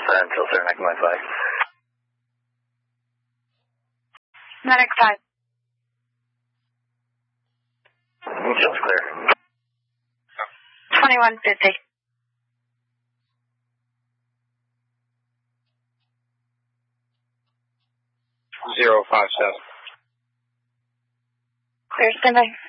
until Cermak 95. Medic 5. Feels clear. 2150. 057. Clear, standby.